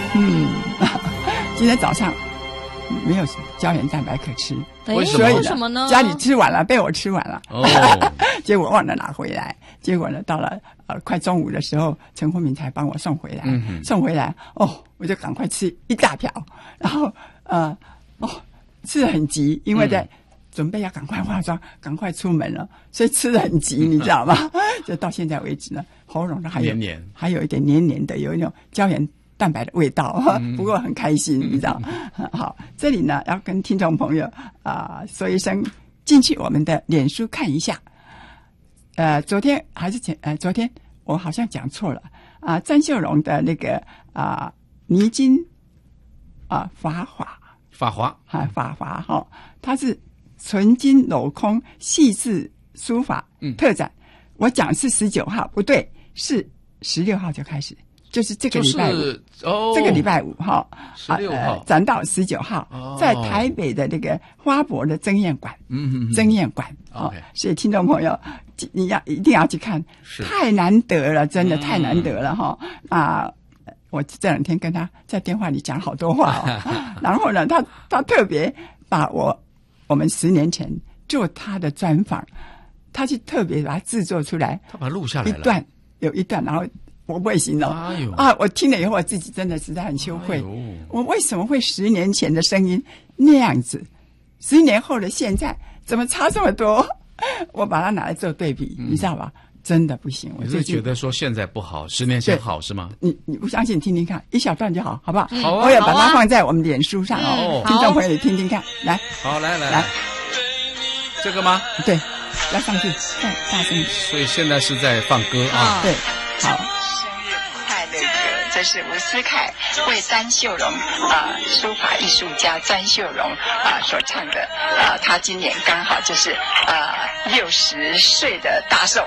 今天早上没有胶原蛋白可吃， 为什么呢？ 家里吃完了，被我吃完了，结果忘了拿回来。结果呢，到了快中午的时候，陈慧敏才帮我送回来。送回来我就赶快吃一大瓢，然后吃得很急，因为在准备要赶快化妆，赶快出门了，所以吃得很急，你知道吗？就到现在为止呢，喉咙上还有一点黏黏的，有一种胶原蛋白的味道，不过很开心，你知道。好，这里呢要跟听众朋友说一声，进去我们的脸书看一下。昨天我好像讲错了詹秀荣的那个泥金法华哈，它是纯金镂空细致书法特展。我讲是19号，不对，是16号就开始。就是这个礼拜五，这个礼拜5号，16号展到19号，在台北的那个花博的争艳馆，争艳馆所以听众朋友，你一定要去看，太难得了，真的太难得了哈我这2天跟他在电话里讲好多话然后呢，他特别把我们10年前做他的专访，他去特别把它制作出来， 他把它录下来了， 有一段，然后。我不会形容我听了以后，我自己真的实在很羞愧。我为什么会10年前的声音那样子，10年后的现在怎么差这么多？我把它拿来做对比，你知道吧？真的不行。我就觉得说现在不好，10年前好是吗？ 你不相信，听听看，一小段就好，好不好？ 好啊， 我也把它放在我们脸书上听众朋友听听看，来， 好，来，这个吗？ 对，要上去，看大声。 所以现在是在放歌啊？ 对，好。 这是吴思凯为詹秀荣书法艺术家詹秀荣所唱的他今年刚好就是60岁的大寿。